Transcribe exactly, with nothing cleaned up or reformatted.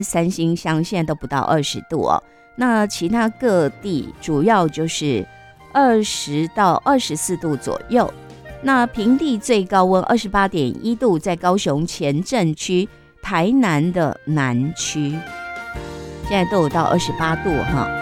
三星乡现在都不到二十度哦。那其他各地主要就是二十到二十四度左右。那平地最高温二十八点一度，在高雄前镇区、台南的南区，现在都有到二十八度哈。